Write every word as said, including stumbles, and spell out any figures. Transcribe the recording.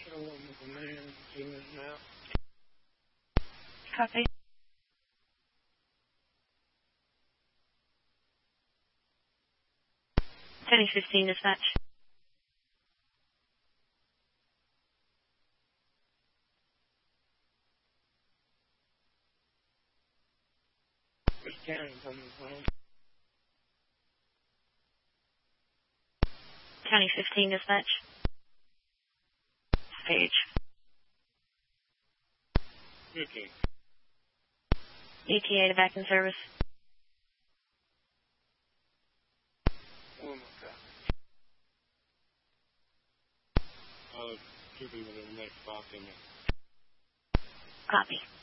Show them the man doing it now. Copy. Ten fifteen dispatch. Which county coming from? County fifteen dispatch. Page. Okay. E T A to back in service. Oh my God. Uh, two people in the next box in there. Copy.